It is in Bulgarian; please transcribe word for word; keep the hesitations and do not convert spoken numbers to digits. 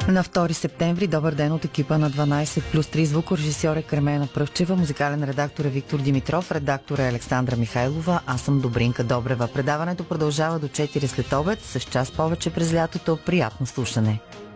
На втори септември, добър ден от екипа на дванайсет плюс три. Звукорежисьор е Кремена Пръвчева, музикален редактор е Виктор Димитров, редактор е Александра Михайлова, аз съм Добринка Добрева. Предаването продължава до четири след обед, с час повече през лятото. Приятно слушане!